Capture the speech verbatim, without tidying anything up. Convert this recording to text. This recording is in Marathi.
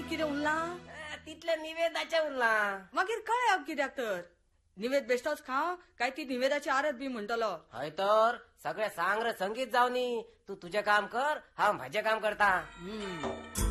कितें उरला तितल्या निवेदाच्या उरला मागीर कळ्या कित्याक तर निवेद बेश्टोच खाव काय ती निवेदाची आरत बी म्हणटलो हय तर सगळे सांग रे संगीत जावनी तू तुझे काम कर हांव म्हाजे काम करता.